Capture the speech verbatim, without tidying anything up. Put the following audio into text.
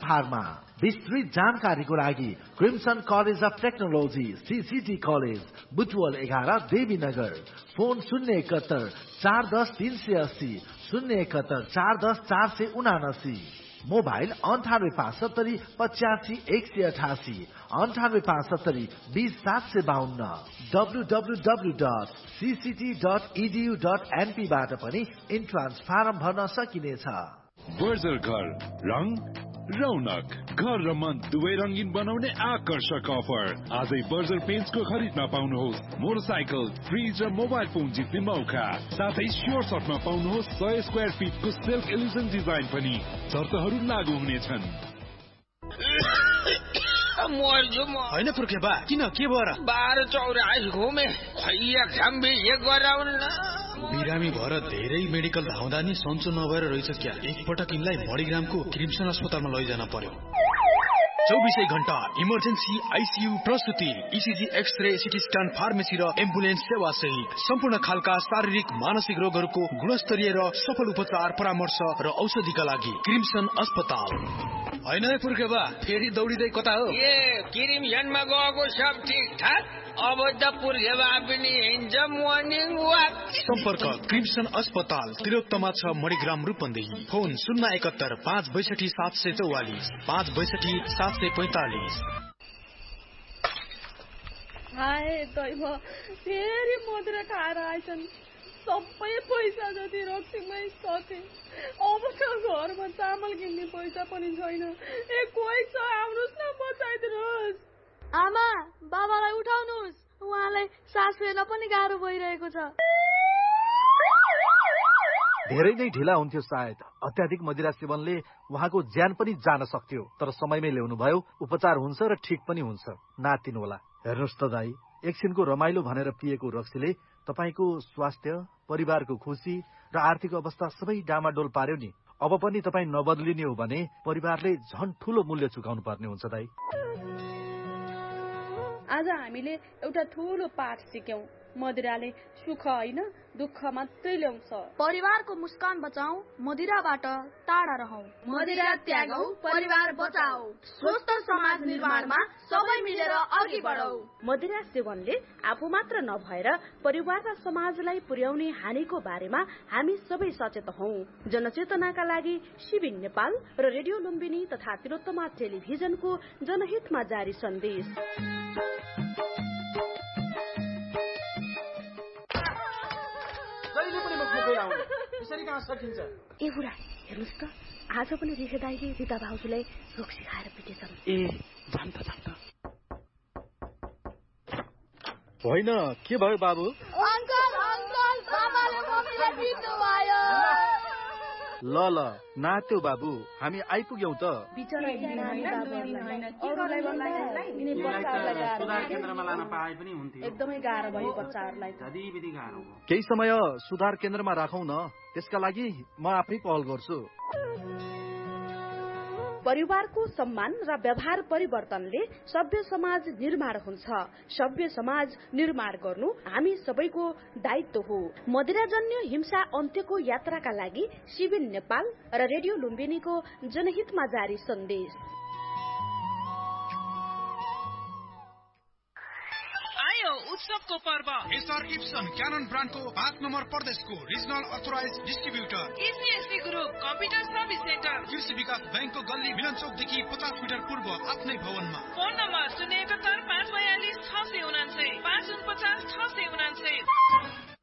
Pharma. विस्तृत जानकारीको लागि crimson college of technology CCT college Butwal एघार देवीनगर। फोन शून्य एकहत्तर चार दस तीन सय अस्सी शून्य एकहत्तर चार दस चार सय उनासी। मोबाइल अन्ठानब्बे पाँच सत्तरी पचासी एक सय अठासी अन्ठानब्बे पाँच सत्तरी बीस सात सय बाहन्न। W W W dot CCT dot edu dot NP बाट पनि इन्ट्रान्स फारम भर्न सकिनेछ। बर्जर घर रङ रौनक घर र मन दुवै रंगीन बनाउने आकर्षक अफर। आजै बर्जर पेन्ट्सको खरिदमा पाउनुहोस् मोटरसाइकल, फ्रिज र मोबाइल फोन जित्ने मौका। साथै स्योर सर्टमा पाउनुहोस् सय स्क्वायर फिटको सिल्क इल्युजन डिजाइन पनि। शर्तहरू लागू हुनेछन्। होइन पुर्खे बा किन के भएर बाह्र चौरास घुमे खैया गराउन बिरामी भएर धेरै मेडिकल धाउँदा नि सन्चो नभएर रहेछ क्या। एकपटक यिनलाई मणिग्रामको क्रिम्सन अस्पतालमा लैजान पर्यो। चौबिसै घण्टा इमर्जेन्सी, आइसियू, प्रस्तुति, ECG, x-ray, CT scan, pharmacy र एम्बुलेन्स सेवा सहित सम्पूर्ण खालका शारीरिक मानसिक रोगहरूको गुणस्तरीय र सफल उपचार, परामर्श र औषधिका लागि क्रिम्सन अस्पताल। होइन पुर्खे बा फेरि दौडिँदै कता हो? ए क्रिम्सनमा गएको सब ठिक ठाक। अब त पुर्खे बा पनि हिँड्छ मर्निङ वाक। सम्पर्क क्रिम्सन अस्पताल तिलोत्तमा छ मणिग्राम रूपन्देही। फोन शून्य एकहत्तर पाँच बैसठी सात सय चौवालिस पाँच बैसठी सात सय पैंतालिस। फेरि मदिरा खाएर आइछन्। सबै पैसा जति रक्सीमै सके। अब त घरमा चामल किन्ने पैसा पनि छैन। ए कोही छ आउनुहोस् न बचाइदिनुहोस्। आमा बाबालाई उठाउनुहोस्, उहाँलाई सास फेर्न पनि गाह्रो भइरहेको छ। धेरै नै ढिला हुन्थ्यो सायद। अत्याधिक मदिरा सेवनले उहाँको ज्यान पनि जान सक्थ्यो, तर समयमै ल्याउनु भयो। उपचार हुन्छ र ठिक पनि हुन्छ। नातिनु होला। हेर्नुहोस् त दाई, एकछिनको रमाइलो भनेर पिएको रक्सीले तपाईको स्वास्थ्य, परिवारको खुसी र आर्थिक अवस्था सबै डामाडोल पार्यो नि। अब पनि तपाई नबदलिने हो भने परिवारले झन ठूलो मूल्य चुकाउनु पर्ने हुन्छ दाई। आज हामीले एउटा ठूलो पाठ सिक्यौं। मदिराले सुख होइन दुःख मात्रै ल्याउँछ। परिवारको मुस्कान बचाऊ, मदिराबाट टाढा रहौ। मदिरा त्यागौ, परिवार बचाऊ। स्वस्थ समाज निर्माणमा सबै मिलेर अघि बढौ। मदिरा सेवनले आफू मात्र नभएर परिवार र समाजलाई पुर्याउने हानिको बारेमा हामी सबै सचेत हौ। जनचेतनाका लागि शिविर नेपाल र रेडियो लुम्बिनी तथा तिलोत्तमा टेलिभिजनको जनहितमा जारी सन्देश। ए बुढा हेर्नुहोस् त, आज पनि रिखे दाइले रिता भाउजूलाई रक्सी खाएर पिटेछन्। ए जान त जान त। होइन के भयो बाबु? अङ्कल अङ्कल बाबाले मम्मीलाई पिट्नु भयो। ल ल नात्यो बाबु, हामी आइपुग्यौं त। सुधार केन्द्रमा लान पाए पनि हुन्थ्यो। एकदमै गाह्रो भयो बच्चाहरूलाई। केही समय सुधार केन्द्रमा राखौं न, त्यसका लागि म आफै पहल गर्छु। परिवारको सम्मान र व्यवहार परिवर्तनले सभ्य समाज निर्माण हुन्छ। सभ्य समाज निर्माण गर्नु हामी सबैको दायित्व हो। मदिराजन्य हिंसा अन्त्यको यात्राका लागि शिविर नेपाल र रेडियो लुम्बिनीको जनहितमा जारी सन्देश। उत्सवको पर्व एसआर इप्सन क्यानन ब्रान्डको पाँच नम्बर प्रदेशको regional authorise distributor एसीएससी group computer service centre कृषि विकास बैंकको गल्ली मिलन चौकदेखि पचास मिटर पूर्व आफ्नै भवनमा। फोन नम्बर शून्य एकहत्तर